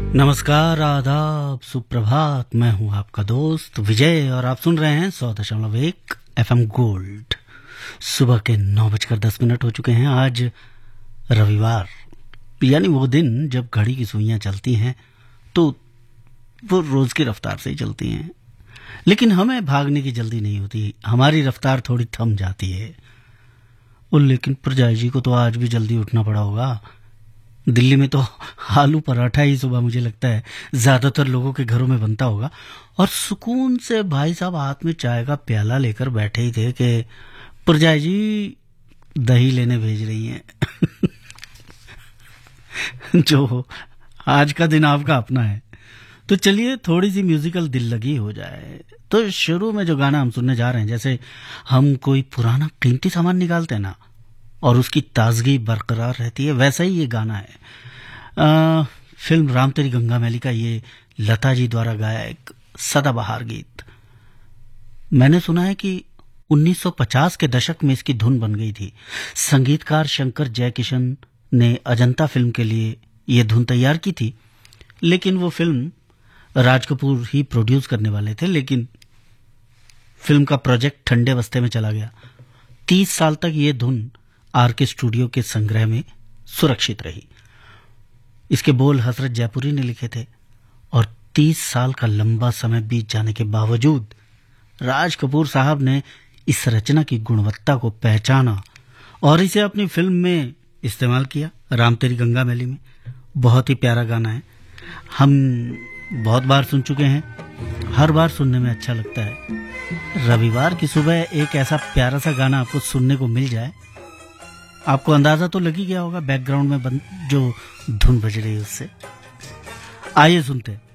नमस्कार, आदाब, सुप्रभात। मैं हूं आपका दोस्त विजय और आप सुन रहे हैं 100.1 FM गोल्ड। सुबह के 9:10 हो चुके हैं। आज रविवार, यानी वो दिन जब घड़ी की सुइयां चलती हैं तो वो रोज की रफ्तार से ही चलती हैं, लेकिन हमें भागने की जल्दी नहीं होती। हमारी रफ्तार थोड़ी थम जाती है। और लेकिन प्रजा जी को तो आज भी जल्दी उठना पड़ा होगा। दिल्ली में तो आलू पराठा ही सुबह मुझे लगता है ज्यादातर लोगों के घरों में बनता होगा। और सुकून से भाई साहब हाथ में चाय का प्याला लेकर बैठे ही थे कि प्रजा जी दही लेने भेज रही हैं। जो आज का दिन आपका अपना है। तो चलिए थोड़ी सी म्यूजिकल दिल लगी हो जाए। तो शुरू में जो गाना हम सुनने जा रहे हैं, जैसे हम कोई पुराना कीमती सामान निकालते हैं ना और उसकी ताजगी बरकरार रहती है, वैसा ही ये गाना है। फिल्म राम तेरी गंगा मैली का ये लता जी द्वारा गाया एक सदाबहार गीत। मैंने सुना है कि 1950 के दशक में इसकी धुन बन गई थी। संगीतकार शंकर जयकिशन ने अजंता फिल्म के लिए ये धुन तैयार की थी, लेकिन वो फिल्म राज कपूर ही प्रोड्यूस करने वाले थे, लेकिन फिल्म का प्रोजेक्ट ठंडे बस्ते में चला गया। 30 साल तक ये धुन आरके स्टूडियो के संग्रह में सुरक्षित रही। इसके बोल हसरत जयपुरी ने लिखे थे और 30 साल का लंबा समय बीत जाने के बावजूद राज कपूर साहब ने इस रचना की गुणवत्ता को पहचाना और इसे अपनी फिल्म में इस्तेमाल किया। राम तेरी गंगा मैली में बहुत ही प्यारा गाना है। हम बहुत बार सुन चुके हैं, हर बार सुनने में अच्छा लगता है। रविवार की सुबह एक ऐसा प्यारा सा गाना आपको सुनने को मिल जाए, आपको अंदाजा तो लग ही गया होगा बैकग्राउंड में जो धुन बज रही है उससे। आइए सुनते हैं।